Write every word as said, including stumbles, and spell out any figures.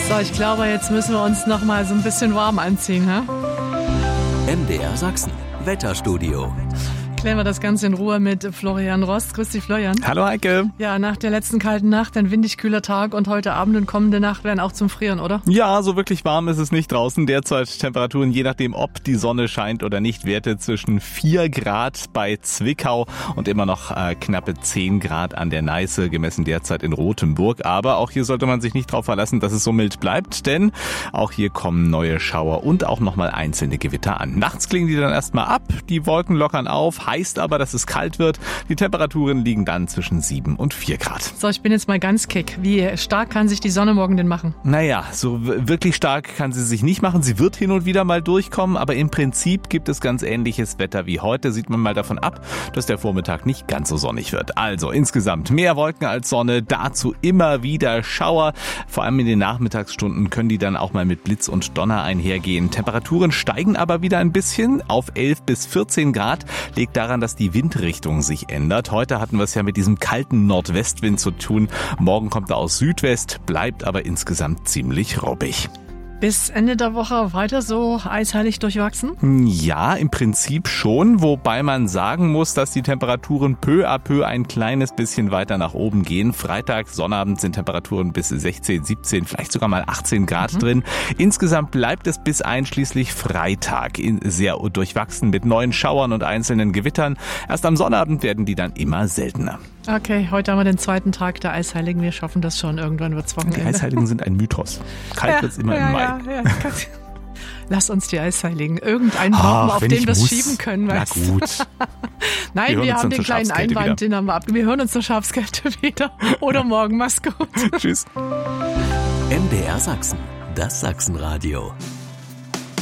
So, ich glaube, jetzt müssen wir uns noch mal so ein bisschen warm anziehen, hä? M D R Sachsen, Wetterstudio. Klären wir das Ganze in Ruhe mit Florian Rost. Grüß dich, Florian. Hallo, Heike. Ja, nach der letzten kalten Nacht ein windig kühler Tag und heute Abend und kommende Nacht werden auch zum Frieren, oder? Ja, so wirklich warm ist es nicht draußen. Derzeit Temperaturen, je nachdem, ob die Sonne scheint oder nicht, Werte zwischen vier Grad bei Zwickau und immer noch äh, knappe zehn Grad an der Neiße, gemessen derzeit in Rothenburg. Aber auch hier sollte man sich nicht darauf verlassen, dass es so mild bleibt, denn auch hier kommen neue Schauer und auch nochmal einzelne Gewitter an. Nachts klingen die dann erstmal ab, die Wolken lockern auf, heißt aber, dass es kalt wird. Die Temperaturen liegen dann zwischen sieben und vier Grad. So, ich bin jetzt mal ganz kick. Wie stark kann sich die Sonne morgen denn machen? Naja, so w- wirklich stark kann sie sich nicht machen. Sie wird hin und wieder mal durchkommen, aber im Prinzip gibt es ganz ähnliches Wetter wie heute. Sieht man mal davon ab, dass der Vormittag nicht ganz so sonnig wird. Also insgesamt mehr Wolken als Sonne, dazu immer wieder Schauer. Vor allem in den Nachmittagsstunden können die dann auch mal mit Blitz und Donner einhergehen. Temperaturen steigen aber wieder ein bisschen auf elf bis vierzehn Grad. Liegt daran, dass die Windrichtung sich ändert. Heute hatten wir es ja mit diesem kalten Nordwestwind zu tun. Morgen kommt er aus Südwest, bleibt aber insgesamt ziemlich ruppig. Bis Ende der Woche weiter so eisheilig durchwachsen? Ja, im Prinzip schon, wobei man sagen muss, dass die Temperaturen peu à peu ein kleines bisschen weiter nach oben gehen. Freitag, Sonnabend sind Temperaturen bis sechzehn, siebzehn, vielleicht sogar mal achtzehn Grad mhm. drin. Insgesamt bleibt es bis einschließlich Freitag in sehr durchwachsen mit neuen Schauern und einzelnen Gewittern. Erst am Sonnabend werden die dann immer seltener. Okay, heute haben wir den zweiten Tag der Eisheiligen. Wir schaffen das schon. Irgendwann wird's Wochenende. Die Eisheiligen sind ein Mythos. Kalt ja, wird's immer ja, im Mai. Ja, ja. Lass uns die Eisheiligen. Irgendeinen brauchen wir, auf den wir es schieben können. Na weißt? gut. Nein, wir, wir haben den kleinen Einwand, wieder. den haben wir ab. Wir hören uns zur Schafskälte wieder. Oder morgen. Mach's gut. Tschüss. M D R Sachsen, das Sachsenradio.